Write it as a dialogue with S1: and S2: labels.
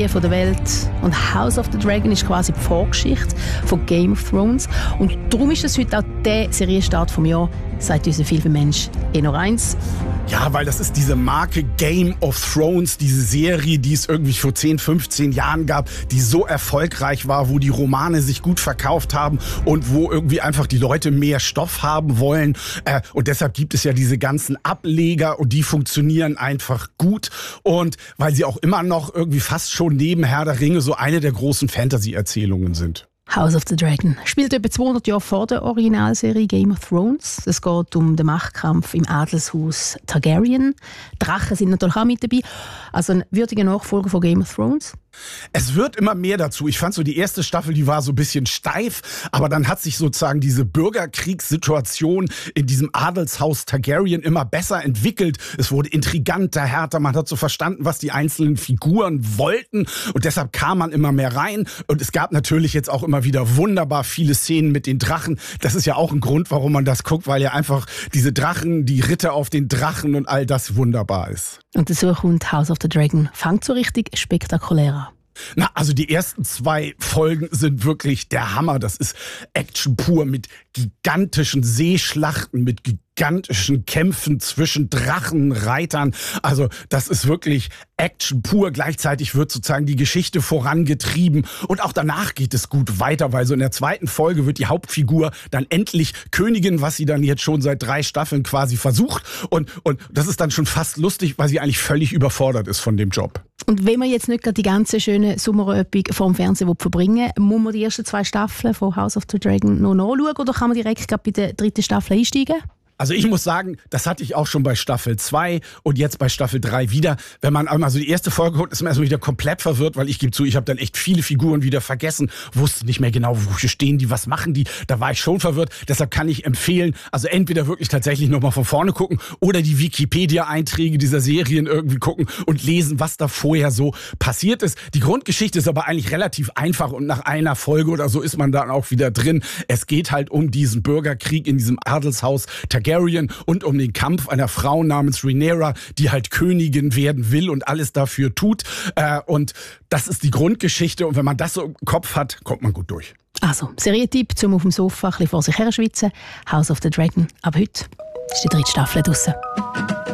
S1: Serien der Welt. Und House of the Dragon ist quasi die Vorgeschichte von Game of Thrones. Und darum ist es heute auch der Serienstart vom Jahr, sagt unser Filmemensch Enno Reins.
S2: Ja, weil das ist diese Marke Game of Thrones, diese Serie, die es irgendwie vor 10, 15 Jahren gab, die so erfolgreich war, wo die Romane sich gut verkauft haben und wo irgendwie einfach die Leute mehr Stoff haben wollen. Und deshalb gibt es ja diese ganzen Ableger und die funktionieren einfach gut. Und weil sie auch immer noch irgendwie fast schon neben Herr der Ringe so eine der großen Fantasy-Erzählungen sind.
S1: House of the Dragon spielt etwa 200 Jahre vor der Originalserie Game of Thrones. Es geht um den Machtkampf im Adelshaus Targaryen. Drachen sind natürlich auch mit dabei. Also ein würdiger Nachfolger von Game of Thrones.
S2: Es wird immer mehr dazu. Ich fand so die erste Staffel, die war so ein bisschen steif, aber dann hat sich sozusagen diese Bürgerkriegssituation in diesem Adelshaus Targaryen immer besser entwickelt. Es wurde intriganter, härter, man hat so verstanden, was die einzelnen Figuren wollten und deshalb kam man immer mehr rein und es gab natürlich jetzt auch immer wieder wunderbar viele Szenen mit den Drachen. Das ist ja auch ein Grund, warum man das guckt, weil ja einfach diese Drachen, die Ritter auf den Drachen und all das wunderbar ist.
S1: Und dazu kommt House of the Dragon. Fängt so richtig spektakulär an.
S2: Na, also die ersten 2 Folgen sind wirklich der Hammer. Das ist Action pur mit gigantischen Seeschlachten, mit gigantischen Kämpfen zwischen Drachenreitern. Also das ist wirklich Action pur. Gleichzeitig wird sozusagen die Geschichte vorangetrieben und auch danach geht es gut weiter, weil so in der 2. Folge wird die Hauptfigur dann endlich Königin, was sie dann jetzt schon seit 3 Staffeln quasi versucht. Und das ist dann schon fast lustig, weil sie eigentlich völlig überfordert ist von dem Job.
S1: Und wenn man jetzt nicht gerade die ganze schöne Sommerübung vor dem Fernsehen verbringen will, muss man die ersten 2 Staffeln von House of the Dragon noch nachschauen oder kann man direkt bei der 3. Staffel einsteigen?
S2: Also ich muss sagen, das hatte ich auch schon bei Staffel 2 und jetzt bei Staffel 3 wieder. Wenn man einmal so die erste Folge guckt, ist man erstmal wieder komplett verwirrt, weil ich gebe zu, ich habe dann echt viele Figuren wieder vergessen, wusste nicht mehr genau, wo stehen die, was machen die. Da war ich schon verwirrt. Deshalb kann ich empfehlen, also entweder wirklich tatsächlich nochmal von vorne gucken oder die Wikipedia-Einträge dieser Serien irgendwie gucken und lesen, was da vorher so passiert ist. Die Grundgeschichte ist aber eigentlich relativ einfach und nach einer Folge oder so ist man dann auch wieder drin. Es geht halt um diesen Bürgerkrieg in diesem Adelshaus Targaryen und um den Kampf einer Frau namens Rhaenyra, die halt Königin werden will und alles dafür tut. Und das ist die Grundgeschichte. Und wenn man das so im Kopf hat, kommt man gut durch.
S1: Also, Serientipp, zum auf dem Sofa ein bisschen vor sich her schwitzen. House of the Dragon. Ab heute ist die 3. Staffel draussen.